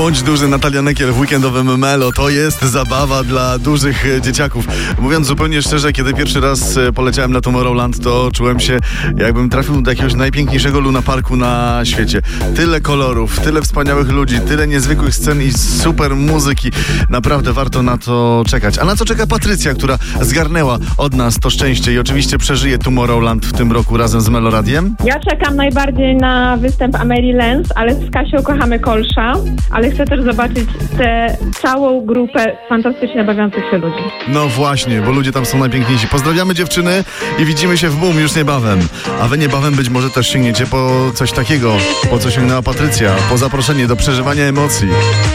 Bądź duży, Natalia Nykiel w weekendowym Melo. To jest zabawa dla dużych dzieciaków. Mówiąc zupełnie szczerze, kiedy pierwszy raz poleciałem na Tomorrowland, to czułem się, jakbym trafił do jakiegoś najpiękniejszego lunaparku na świecie. Tyle kolorów, tyle wspaniałych ludzi, tyle niezwykłych scen i super muzyki. Naprawdę warto na to czekać. A na co czeka Patrycja, która zgarnęła od nas to szczęście i oczywiście przeżyje Tomorrowland w tym roku razem z Melo Radiem? Ja czekam najbardziej na występ Amelie Lenz, ale z Kasią kochamy Kolsza, ale chcę też zobaczyć tę całą grupę fantastycznie bawiących się ludzi. No właśnie, bo ludzie tam są najpiękniejsi. Pozdrawiamy dziewczyny i widzimy się w Boom już niebawem. A wy niebawem być może też sięgniecie po coś takiego, po co sięgnęła Patrycja, po zaproszenie do przeżywania emocji.